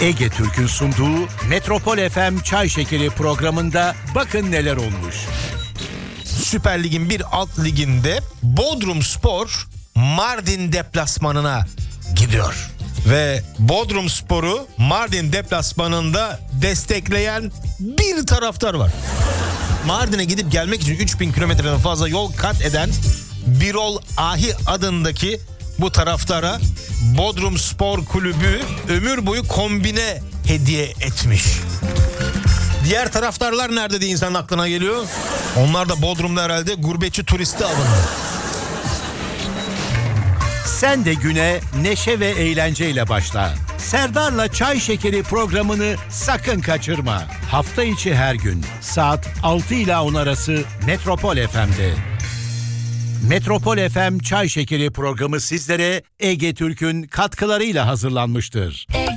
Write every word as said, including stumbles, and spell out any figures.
Ege Türk'ün sunduğu Metropol F M Çay Şekeri programında bakın neler olmuş. Süper Lig'in bir alt liginde Bodrumspor Mardin deplasmanına gidiyor. Ve Bodrumspor'u Mardin deplasmanında destekleyen bir taraftar var. Mardin'e gidip gelmek için üç bin kilometreden fazla yol kat eden Birol Ahi adındaki bu taraftara Bodrumspor Kulübü ömür boyu kombine hediye etmiş. Diğer taraftarlar nerede diye insanın aklına geliyor. Onlar da Bodrum'da herhalde gurbetçi turisti alındı. Sen de güne neşe ve eğlenceyle başla. Serdar'la Çay Şekeri programını sakın kaçırma. Hafta içi her gün saat altı ile on arası Metropol F M'de. Metropol F M Çay Şekeri programı sizlere Ege Türk'ün katkılarıyla hazırlanmıştır.